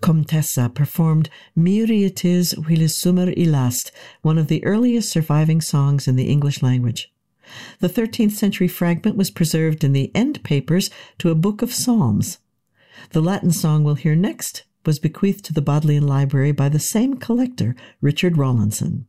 Comtessa performed Miri it is while summer I last, one of the earliest surviving songs in the English language. The 13th century fragment was preserved in the end papers to a book of psalms. The Latin song we'll hear next was bequeathed to the Bodleian Library by the same collector, Richard Rawlinson.